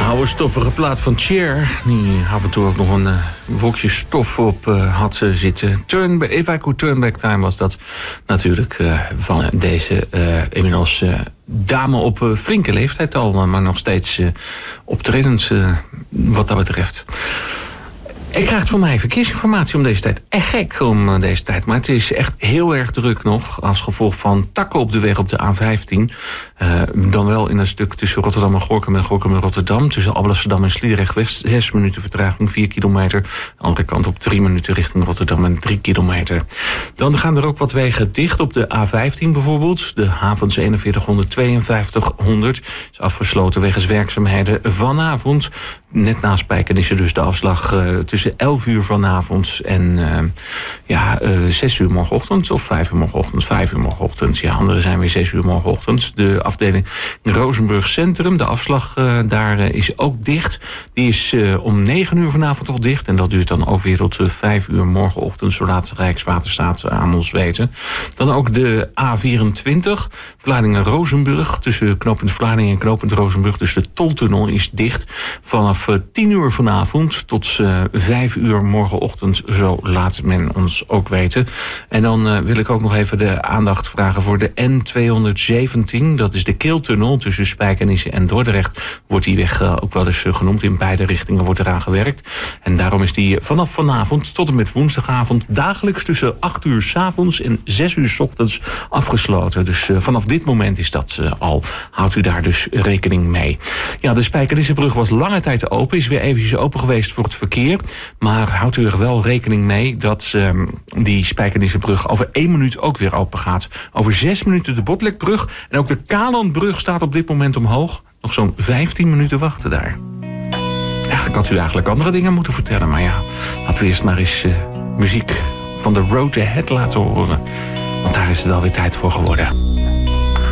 oude stoffige plaat van Cher, die af en toe ook nog een wolkje stof op had zitten. If I Could Turn Back Time was dat natuurlijk van deze inmiddels dame op flinke leeftijd al, maar nog steeds optredend wat dat betreft. Ik krijg van mij verkeersinformatie om deze tijd. Echt gek om deze tijd, maar het is echt heel erg druk nog als gevolg van takken op de weg op de A15. Dan wel in een stuk tussen Rotterdam en Gorinchem en Gorinchem en Rotterdam. Tussen Alblasserdam en Sliedrecht 6 minuten vertraging, 4 kilometer. De andere kant op 3 minuten richting Rotterdam en 3 kilometer. Dan gaan er ook wat wegen dicht op de A15 bijvoorbeeld. De havens 4100, 5200 is afgesloten wegens werkzaamheden vanavond. Net na Spijkenisse dus de afslag tussen 11 uur vanavond en 6 uur morgenochtend of 5 uur morgenochtend. 5 uur morgenochtend, ja, anderen zijn weer 6 uur morgenochtend. De afdeling Rozenburg Centrum, de afslag daar is ook dicht. Die is om 9 uur vanavond nog dicht en dat duurt dan ook weer tot 5 uur morgenochtend, zo laat Rijkswaterstaat aan ons weten. Dan ook de A24, Vlaardingen-Rozenburg, tussen knooppunt Vlaardingen en knooppunt Rozenburg, dus de toltunnel is dicht vanaf 10 uur vanavond tot 5 uur morgenochtend, zo laat men ons ook weten. En dan wil ik ook nog even de aandacht vragen voor de N217. Dat is de Keeltunnel tussen Spijkenisse en Dordrecht. Wordt die weg ook wel eens genoemd. In beide richtingen wordt eraan gewerkt. En daarom is die vanaf vanavond tot en met woensdagavond dagelijks tussen 8 uur 's avonds en 6 uur 's ochtends afgesloten. Dus vanaf dit moment is dat al. Houdt u daar dus rekening mee. Ja, de Spijkenissebrug was lange tijd open. Is weer eventjes open geweest voor het verkeer. Maar houdt u er wel rekening mee dat die Spijkenissebrug over 1 minuut ook weer open gaat. Over 6 minuten de Botlekbrug. En ook de Kalandbrug staat op dit moment omhoog. Nog zo'n 15 minuten wachten daar. Eigenlijk had u eigenlijk andere dingen moeten vertellen. Maar ja, laten we eerst maar eens muziek van The Road Ahead laten horen. Want daar is het wel weer tijd voor geworden.